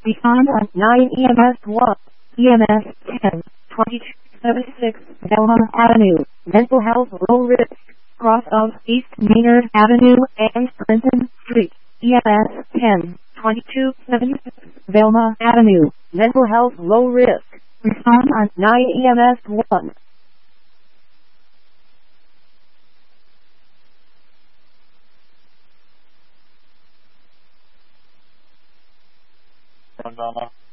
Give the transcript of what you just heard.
Respond on 9 EMS 1, EMS 10, 2276 Velma Avenue, mental health low risk, cross of East Maynard Avenue and Clinton Street, EMS 10, 2276 Velma Avenue, mental health low risk. Respond on 9 EMS 1. Velma.